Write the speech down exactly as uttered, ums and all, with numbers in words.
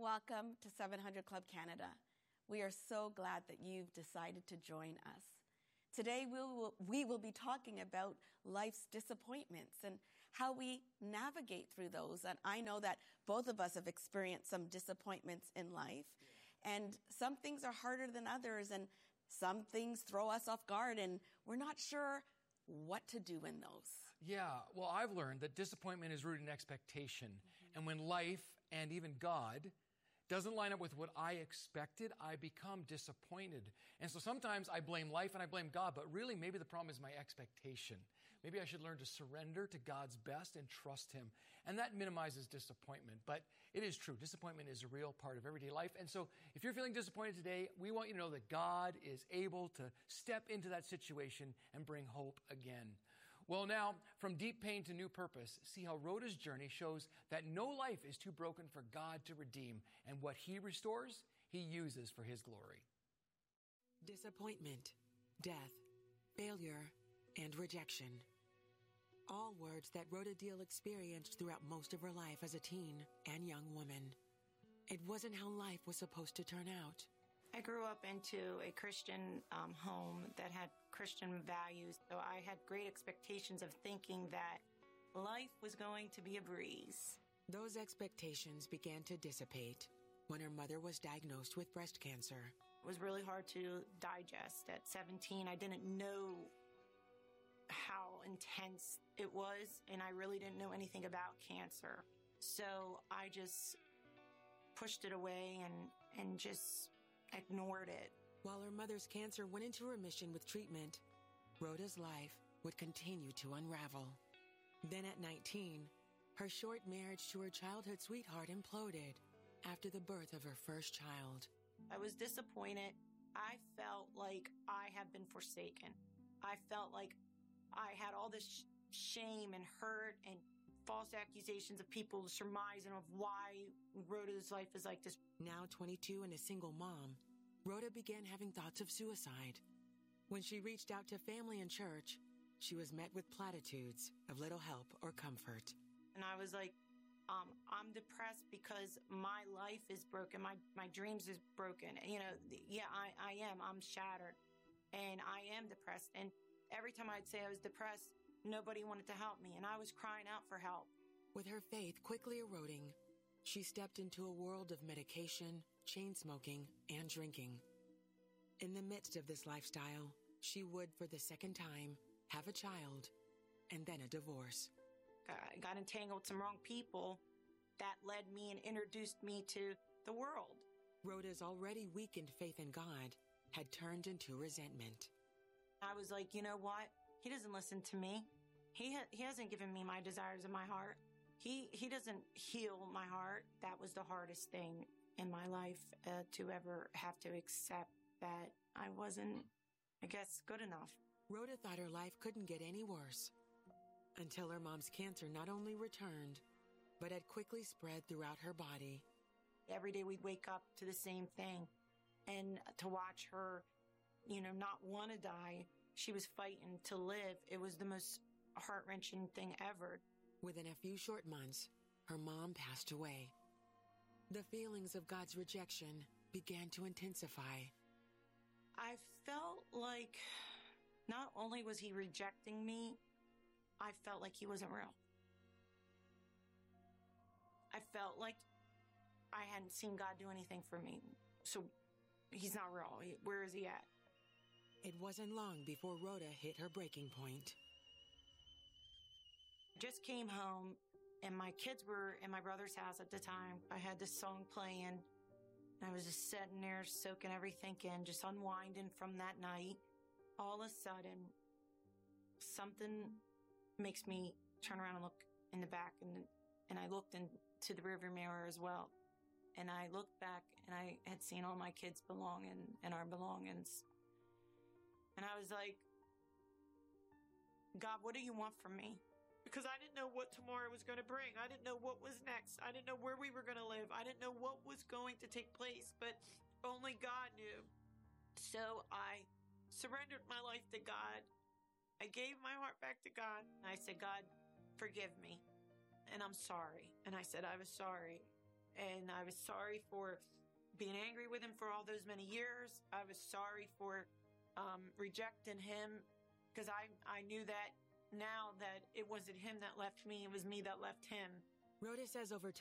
Welcome to seven hundred Club Canada. We are so glad that you've decided to join us. Today we will, we will be talking about life's disappointments and how we navigate through those. And I know that both of us have experienced some disappointments in life. And some things are harder than others, and some things throw us off guard, and we're not sure what to do in those. Yeah, well, I've learned that disappointment is rooted in expectation. Mm-hmm. And when life and even God doesn't line up with what I expected, I become disappointed. And so sometimes I blame life and I blame God, but really maybe the problem is my expectation. Maybe I should learn to surrender to God's best and trust Him. And that minimizes disappointment. But it is true, disappointment is a real part of everyday life. And so if you're feeling disappointed today, we want you to know that God is able to step into that situation and bring hope again. Well, now, from deep pain to new purpose, see how Rhoda's journey shows that no life is too broken for God to redeem, and what He restores, He uses for His glory. Disappointment, death, failure, and rejection. All words that Rhoda Deal experienced throughout most of her life as a teen and young woman. It wasn't how life was supposed to turn out. I grew up into a Christian um, home that had Christian values, so I had great expectations of thinking that life was going to be a breeze. Those expectations began to dissipate when her mother was diagnosed with breast cancer. It was really hard to digest. At seventeen, I didn't know how intense it was, and I really didn't know anything about cancer. So I just pushed it away and, and just ignored it. While her mother's cancer went into remission with treatment, Rhoda's life would continue to unravel. Then at nineteen, her short marriage to her childhood sweetheart imploded after the birth of her first child. I was disappointed. I felt like I had been forsaken. I felt like I had all this sh- shame and hurt and false accusations of people surmising of why Rhoda's life is like this. Now twenty-two and a single mom, Rhoda began having thoughts of suicide. When she reached out to family and church, she was met with platitudes of little help or comfort. And I was like, um, I'm depressed because my life is broken. My, my dreams is broken. You know, yeah, I, I am. I'm shattered. And I am depressed. And every time I'd say I was depressed, nobody wanted to help me. And I was crying out for help. With her faith quickly eroding, she stepped into a world of medication, chain smoking, and drinking. In the midst of this lifestyle, she would, for the second time, have a child and then a divorce. I got entangled with some wrong people that led me and introduced me to the world. Rhoda's already weakened faith in God had turned into resentment. I was like, you know what? He doesn't listen to me. He ha- he hasn't given me my desires of my heart. He he doesn't heal my heart. That was the hardest thing in my life, uh, to ever have to accept that I wasn't, I guess, good enough. Rhoda thought her life couldn't get any worse until her mom's cancer not only returned, but had quickly spread throughout her body. Every day we'd wake up to the same thing, and to watch her, you know, not want to die. She was fighting to live. It was the most heart-wrenching thing ever. Within a few short months, her mom passed away. The feelings of God's rejection began to intensify. I felt like not only was He rejecting me, I felt like He wasn't real. I felt like I hadn't seen God do anything for me. So He's not real. Where is He at? It wasn't long before Rhoda hit her breaking point. I just came home, and my kids were in my brother's house at the time. I had this song playing, and I was just sitting there soaking everything in, just unwinding from that night. All of a sudden, something makes me turn around and look in the back, and and I looked into the rearview mirror as well. And I looked back, and I had seen all my kids' belongings and our belongings. And I was like, God, what do you want from me? Because I didn't know what tomorrow was going to bring. I didn't know what was next. I didn't know where we were going to live. I didn't know what was going to take place, but only God knew. So I surrendered my life to God. I gave my heart back to God. And I said, God, forgive me. And I'm sorry. And I said, I was sorry. And I was sorry for being angry with him for all those many years. I was sorry for um, rejecting him because I, I knew that now that it wasn't him that left me, it was me that left him. Rhoda says over